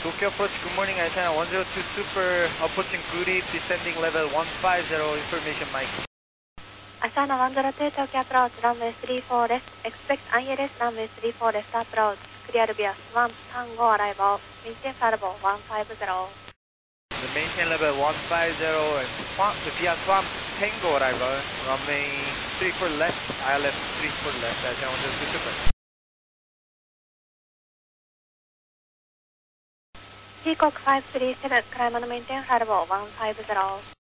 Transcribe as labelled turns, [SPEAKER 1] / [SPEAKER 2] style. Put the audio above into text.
[SPEAKER 1] Tokyo approach, good morning, Aishana 102 Super, approaching Guri, descending level 150, information Mike.
[SPEAKER 2] Aishana 102 Tokyo approach, runway 34 left, expect ILS runway 34 left approach, clear via swamp, Tango arrival, maintain level 150.
[SPEAKER 1] The maintain level 150 and swamp, via swamp, Tango arrival, runway 34 left, ILS 34 left, Aishana 102 Super.
[SPEAKER 2] Peacock 537, climb and maintain level 150.